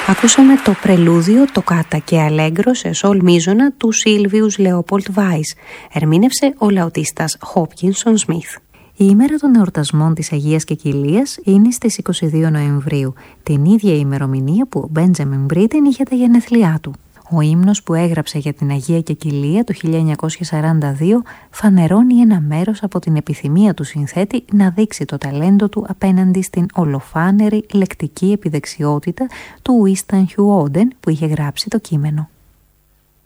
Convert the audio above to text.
Ακούσαμε το πρελούδιο, το κάτα και αλέγκρο σε σολ μίζωνα του Σίλβιους Λέοπολτ Βάις. Ερμήνευσε ο λαοτίστας Χόπκινσον Σμιθ. Η ημέρα των εορτασμών της Αγίας Κεκυλίας είναι στις 22 Νοεμβρίου, την ίδια ημερομηνία που ο Μπέντζαμιν Μπρίτεν είχε τα γενέθλιά του. Ο ύμνος που έγραψε για την Αγία Κεκυλία το 1942 φανερώνει ένα μέρος από την επιθυμία του συνθέτη να δείξει το ταλέντο του απέναντι στην ολοφάνερη λεκτική επιδεξιότητα του Ουίσταν Χιουόντεν που είχε γράψει το κείμενο.